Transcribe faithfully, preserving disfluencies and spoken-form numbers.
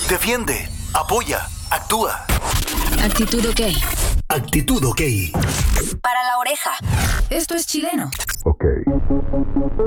Defiende, apoya, actúa. Actitud OK. Actitud OK. Para la oreja. Esto es chileno. OK.